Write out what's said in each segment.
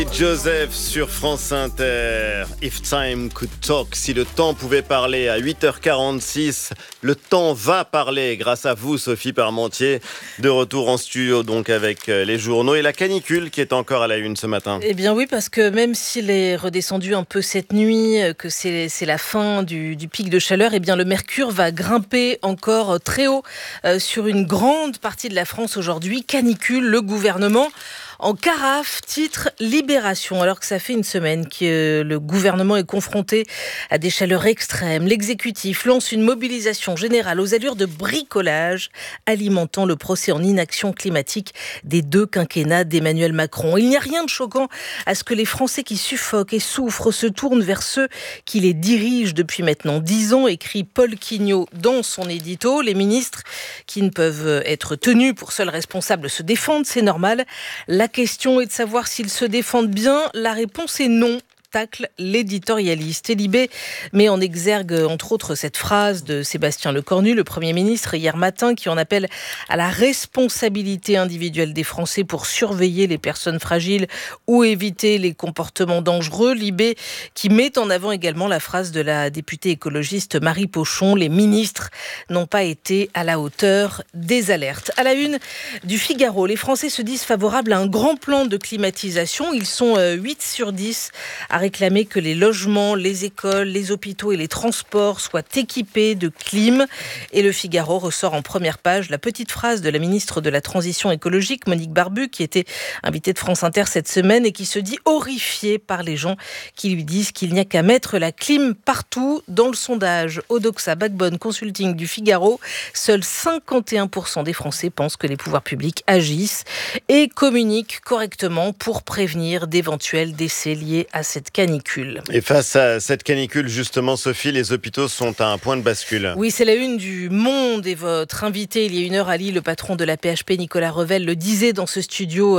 Joseph sur France Inter. If time could talk, si le temps pouvait parler, à 8h46, le temps va parler grâce à vous, Sophie Parmentier, de retour en studio donc avec les journaux et la canicule qui est encore à la une ce matin. Eh bien oui, parce que même s'il est redescendu un peu cette nuit, que c'est la fin du pic de chaleur, eh bien le mercure va grimper encore très haut sur une grande partie de la France aujourd'hui. Canicule, le gouvernement en carafe, titre Libération, alors que ça fait une semaine que le gouvernement est confronté à des chaleurs extrêmes. L'exécutif lance une mobilisation générale aux allures de bricolage, alimentant le procès en inaction climatique des deux quinquennats d'Emmanuel Macron. Il n'y a rien de choquant à ce que les Français qui suffoquent et souffrent se tournent vers ceux qui les dirigent depuis maintenant 10 ans, écrit Paul Quignot dans son édito. Les ministres qui ne peuvent être tenus pour seuls responsables se défendent, c'est normal. La question est de savoir s'ils se défendent bien. La réponse est non, tacle l'éditorialiste. Et Libé met en exergue, entre autres, cette phrase de Sébastien Lecornu, le Premier ministre, hier matin, qui en appelle à la responsabilité individuelle des Français pour surveiller les personnes fragiles ou éviter les comportements dangereux. Libé qui met en avant également la phrase de la députée écologiste Marie Pochon, les ministres n'ont pas été à la hauteur des alertes. À la une du Figaro, les Français se disent favorables à un grand plan de climatisation. Ils sont 8 sur 10 à réclamer que les logements, les écoles, les hôpitaux et les transports soient équipés de clim. Et le Figaro ressort en première page la petite phrase de la ministre de la Transition écologique, Monique Barbu, qui était invitée de France Inter cette semaine et qui se dit horrifiée par les gens qui lui disent qu'il n'y a qu'à mettre la clim partout. Dans le sondage Odoxa Backbone Consulting du Figaro, seuls 51% des Français pensent que les pouvoirs publics agissent et communiquent correctement pour prévenir d'éventuels décès liés à cette canicule. Et face à cette canicule, justement, Sophie, les hôpitaux sont à un point de bascule. Oui, c'est la une du Monde et votre invité, il y a une heure, à Lille, le patron de la PHP, Nicolas Revel, le disait dans ce studio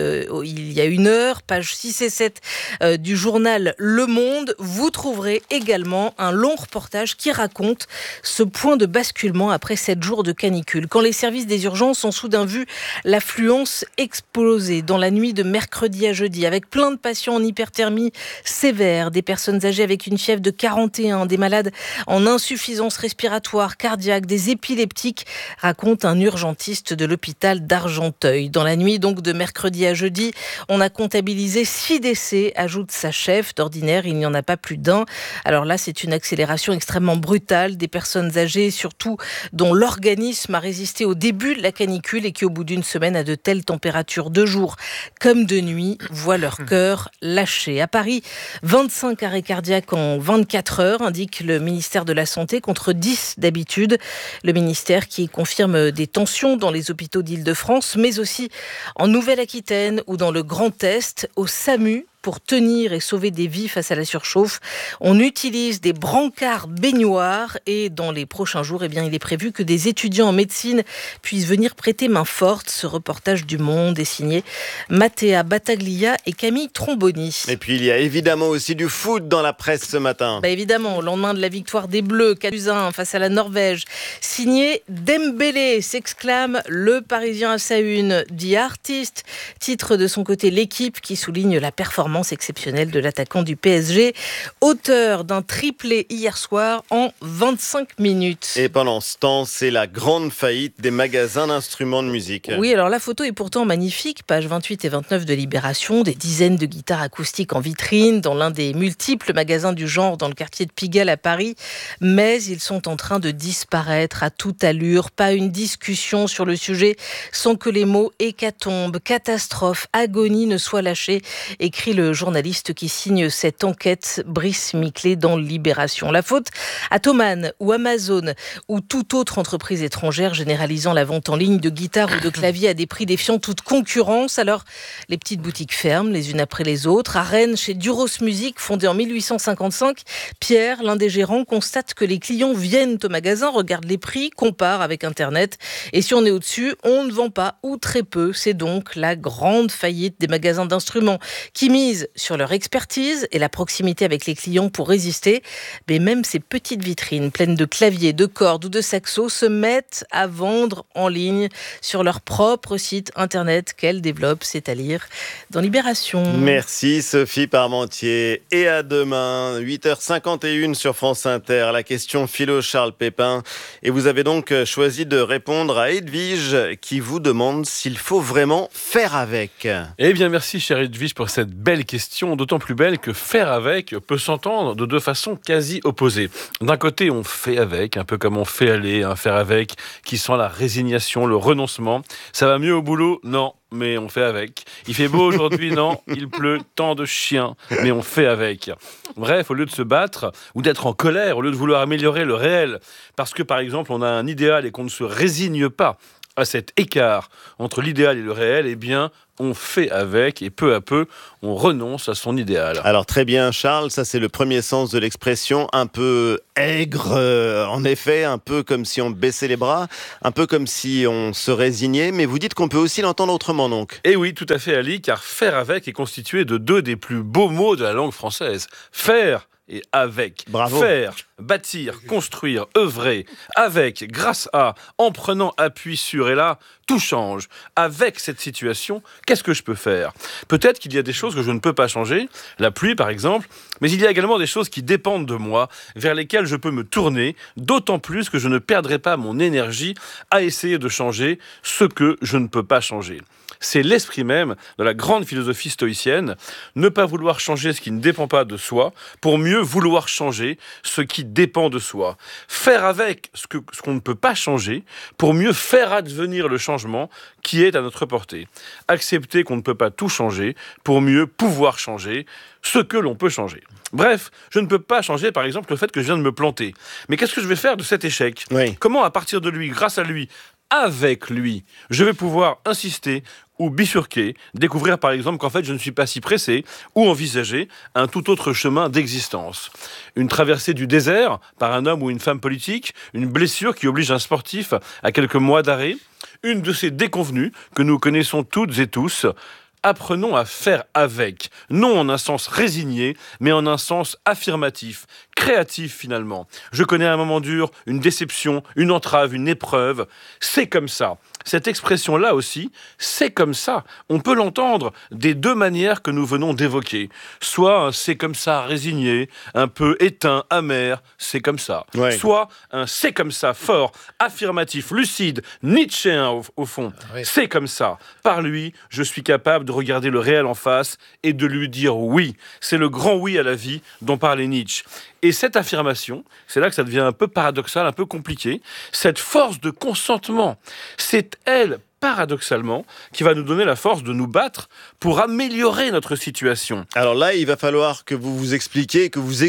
il y a une heure, page 6 et 7 du journal Le Monde. Vous trouverez également un long reportage qui raconte ce point de basculement après 7 jours de canicule. Quand les services des urgences ont soudain vu l'affluence exploser dans la nuit de mercredi à jeudi, avec plein de patients en hyperthermie sévère, des personnes âgées avec une fièvre de 41, des malades en insuffisance respiratoire, cardiaque, des épileptiques, raconte un urgentiste de l'hôpital d'Argenteuil. Dans la nuit donc de mercredi à jeudi, on a comptabilisé 6 décès, ajoute sa chef. D'ordinaire, il n'y en a pas plus d'un. Alors là, c'est une accélération extrêmement brutale des personnes âgées, surtout dont l'organisme a résisté au début de la canicule et qui, au bout d'une semaine, à de telles températures de jour comme de nuit, voient leur cœur lâcher. À Paris, 25 arrêts cardiaques en 24 heures, indique le ministère de la Santé, contre 10 d'habitude. Le ministère qui confirme des tensions dans les hôpitaux d'Île-de-France, mais aussi en Nouvelle-Aquitaine ou dans le Grand Est, au SAMU. Pour tenir et sauver des vies face à la surchauffe, on utilise des brancards baignoires et dans les prochains jours, il est prévu que des étudiants en médecine puissent venir prêter main forte. Ce reportage du Monde est signé Mattea Battaglia et Camille Tromboni. Et puis il y a évidemment aussi du foot dans la presse ce matin. Évidemment, au lendemain de la victoire des Bleus 4-1 face à la Norvège, signé Dembélé, s'exclame le Parisien à sa une. The Artist, titre de son côté l'équipe qui souligne la performance exceptionnelle de l'attaquant du PSG, auteur d'un triplé hier soir en 25 minutes. Et pendant ce temps, c'est la grande faillite des magasins d'instruments de musique. Oui, alors la photo est pourtant magnifique, pages 28 et 29 de Libération, des dizaines de guitares acoustiques en vitrine dans l'un des multiples magasins du genre dans le quartier de Pigalle à Paris, mais ils sont en train de disparaître à toute allure. Pas une discussion sur le sujet sans que les mots hécatombe, catastrophe, agonie ne soient lâchés, écrit le journaliste qui signe cette enquête, Brice Miclé, dans Libération. La faute à Thomann ou Amazon ou toute autre entreprise étrangère généralisant la vente en ligne de guitares ou de claviers à des prix défiant toute concurrence. Alors, les petites boutiques ferment les unes après les autres. À Rennes, chez Duros Music, fondé en 1855, Pierre, l'un des gérants, constate que les clients viennent au magasin, regardent les prix, comparent avec Internet. Et si on est au-dessus, on ne vend pas ou très peu. C'est donc la grande faillite des magasins d'instruments qui misent misent sur leur expertise et la proximité avec les clients pour résister. Mais même ces petites vitrines pleines de claviers, de cordes ou de saxos se mettent à vendre en ligne sur leur propre site internet qu'elles développent. C'est à lire dans Libération. Merci Sophie Parmentier. Et à demain, 8h51 sur France Inter. La question philo Charles Pépin. Et vous avez donc choisi de répondre à Edwige qui vous demande s'il faut vraiment faire avec. Eh bien, merci, chère Edwige, pour cette belle question, d'autant plus belle que faire avec peut s'entendre de deux façons quasi opposées. D'un côté, on fait avec, un peu comme on fait aller, faire avec, qui sent la résignation, le renoncement. Ça va mieux au boulot ? Non. Mais on fait avec. Il fait beau aujourd'hui, non. Il pleut, tant de chiens, mais on fait avec. Bref, au lieu de se battre ou d'être en colère, au lieu de vouloir améliorer le réel, parce que par exemple on a un idéal et qu'on ne se résigne pas à cet écart entre l'idéal et le réel, eh bien, on fait avec et peu à peu, on renonce à son idéal. Alors très bien Charles, ça c'est le premier sens de l'expression, un peu aigre, en effet, un peu comme si on baissait les bras, un peu comme si on se résignait, mais vous dites qu'on peut aussi l'entendre autrement donc. Eh oui, tout à fait Ali, car faire avec est constitué de deux des plus beaux mots de la langue française. Faire et avec. Bravo. Faire, bâtir, construire, œuvrer, avec, grâce à, en prenant appui sur, et là, tout change. Avec cette situation, qu'est-ce que je peux faire ? Peut-être qu'il y a des choses que je ne peux pas changer, la pluie par exemple, mais il y a également des choses qui dépendent de moi, vers lesquelles je peux me tourner, d'autant plus que je ne perdrai pas mon énergie à essayer de changer ce que je ne peux pas changer. C'est l'esprit même de la grande philosophie stoïcienne, ne pas vouloir changer ce qui ne dépend pas de soi, pour mieux vouloir changer ce qui dépend de soi. Faire avec ce qu'on ne peut pas changer, pour mieux faire advenir le changement qui est à notre portée. Accepter qu'on ne peut pas tout changer, pour mieux pouvoir changer ce que l'on peut changer. Bref, je ne peux pas changer, par exemple, le fait que je viens de me planter. Mais qu'est-ce que je vais faire de cet échec ? Oui. Comment, à partir de lui, grâce à lui, avec lui, je vais pouvoir insister ou bifurquer, découvrir par exemple qu'en fait je ne suis pas si pressé, ou envisager un tout autre chemin d'existence. Une traversée du désert par un homme ou une femme politique, une blessure qui oblige un sportif à quelques mois d'arrêt, une de ces déconvenues que nous connaissons toutes et tous. Apprenons à faire avec, non en un sens résigné, mais en un sens affirmatif, créatif finalement. Je connais un moment dur, une déception, une entrave, une épreuve. C'est comme ça. Cette expression-là aussi, c'est comme ça. On peut l'entendre des deux manières que nous venons d'évoquer. Soit un c'est comme ça résigné, un peu éteint, amer, c'est comme ça. Ouais. Soit un c'est comme ça fort, affirmatif, lucide, nietzschéen au fond. Oui. C'est comme ça. Par lui, je suis capable de regarder le réel en face et de lui dire oui. C'est le grand oui à la vie dont parlait Nietzsche. Et cette affirmation, c'est là que ça devient un peu paradoxal, un peu compliqué. Cette force de consentement, c'est elle, paradoxalement, qui va nous donner la force de nous battre pour améliorer notre situation. Alors là, il va falloir que vous expliquiez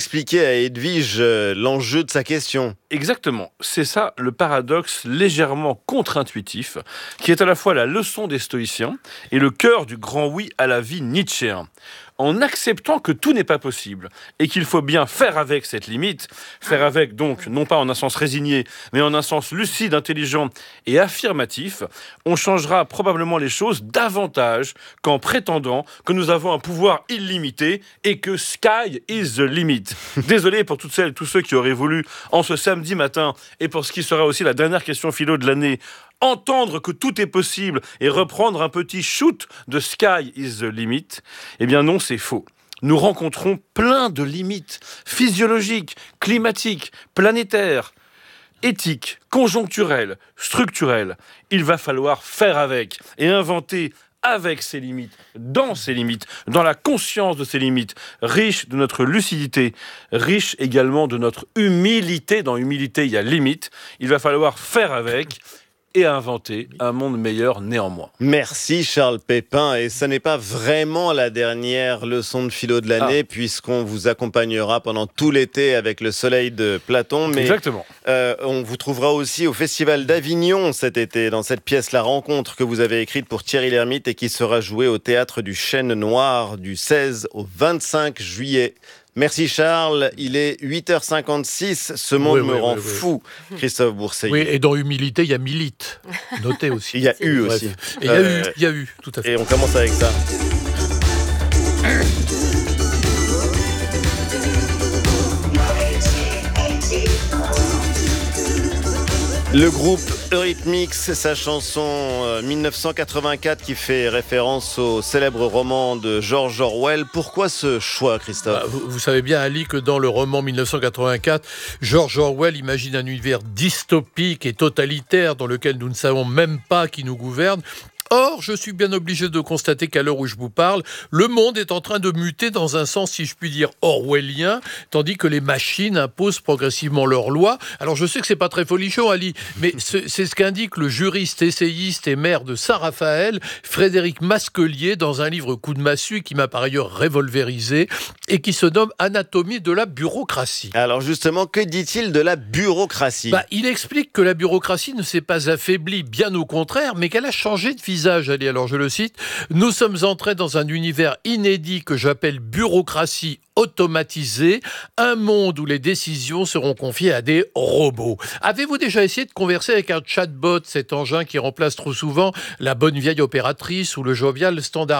à Edwige l'enjeu de sa question. Exactement, c'est ça le paradoxe légèrement contre-intuitif, qui est à la fois la leçon des stoïciens et le cœur du grand oui à la vie nietzschéen. En acceptant que tout n'est pas possible et qu'il faut bien faire avec cette limite, faire avec donc non pas en un sens résigné, mais en un sens lucide, intelligent et affirmatif, on changera probablement les choses davantage qu'en prétendant que nous avons un pouvoir illimité et que sky is the limit. Désolé pour toutes celles et tous ceux qui auraient voulu, en ce samedi matin, et pour ce qui sera aussi la dernière question philo de l'année, entendre que tout est possible et reprendre un petit shoot de Sky is the limit, eh bien non, c'est faux. Nous rencontrons plein de limites physiologiques, climatiques, planétaires, éthiques, conjoncturelles, structurelles. Il va falloir faire avec et inventer avec ces limites, dans la conscience de ces limites, riche de notre lucidité, riche également de notre humilité. Dans humilité, il y a limite. Il va falloir faire avec et inventer un monde meilleur néanmoins. Merci Charles Pépin, et ça n'est pas vraiment la dernière leçon de philo de l'année, puisqu'on vous accompagnera pendant tout l'été avec le soleil de Platon. Mais exactement. On vous trouvera aussi au Festival d'Avignon cet été, dans cette pièce La Rencontre que vous avez écrite pour Thierry Lhermitte et qui sera jouée au Théâtre du Chêne Noir du 16 au 25 juillet. Merci Charles, il est 8h56, ce monde me rend fou, Christophe Bourseillet. Oui, et dans humilité, il y a milite, notez aussi. Il y a eu aussi. Et il y a eu, tout à fait. Et on commence avec ça. Le groupe Eurythmics, sa chanson 1984 qui fait référence au célèbre roman de George Orwell. Pourquoi ce choix, Christophe ? Vous savez bien, Ali, que dans le roman 1984, George Orwell imagine un univers dystopique et totalitaire dans lequel nous ne savons même pas qui nous gouverne. Or, je suis bien obligé de constater qu'à l'heure où je vous parle, le monde est en train de muter dans un sens, si je puis dire, orwellien, tandis que les machines imposent progressivement leurs lois. Alors, je sais que c'est pas très folichon, Ali, mais c'est ce qu'indique le juriste, essayiste et maire de Saint-Raphaël, Frédéric Masquelier, dans un livre Coup de massue qui m'a par ailleurs révolvérisé et qui se nomme Anatomie de la bureaucratie. Alors justement, que dit-il de la bureaucratie ? Il explique que la bureaucratie ne s'est pas affaiblie, bien au contraire, mais qu'elle a changé de visage. Allez, alors je le cite, « Nous sommes entrés dans un univers inédit que j'appelle bureaucratie automatisée, un monde où les décisions seront confiées à des robots. » Avez-vous déjà essayé de converser avec un chatbot, cet engin qui remplace trop souvent la bonne vieille opératrice ou le jovial standard